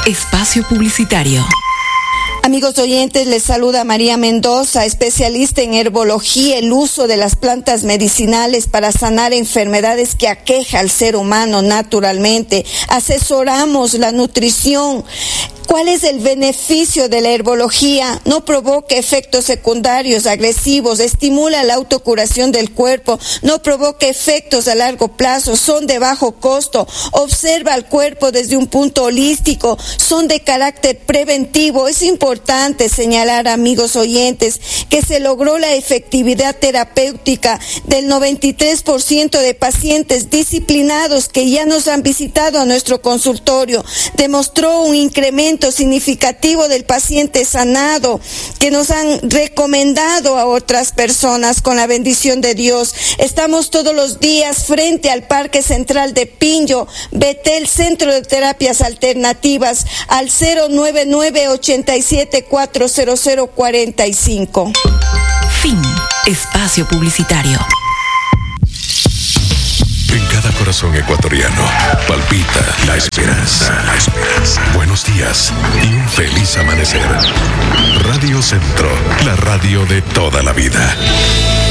espacio publicitario. Amigos oyentes, les saluda María Mendoza, especialista en herbología, el uso de las plantas medicinales para sanar enfermedades que aqueja al ser humano naturalmente. Asesoramos la nutrición. ¿Cuál es el beneficio de la herbología? No provoca efectos secundarios agresivos, estimula la autocuración del cuerpo, no provoca efectos a largo plazo, son de bajo costo, observa al cuerpo desde un punto holístico, son de carácter preventivo. Es importante señalar, amigos oyentes, que se logró la efectividad terapéutica del 93% de pacientes disciplinados que ya nos han visitado a nuestro consultorio. Demostró un incremento significativo del paciente sanado, que nos han recomendado a otras personas con la bendición de Dios. Estamos todos los días frente al Parque Central de Pinjo, Betel, Centro de Terapias Alternativas, al 099-87-40045. Fin. Espacio publicitario. En cada corazón ecuatoriano palpita la esperanza. La esperanza. Buenos días y un feliz amanecer. Radio Centro, la radio de toda la vida.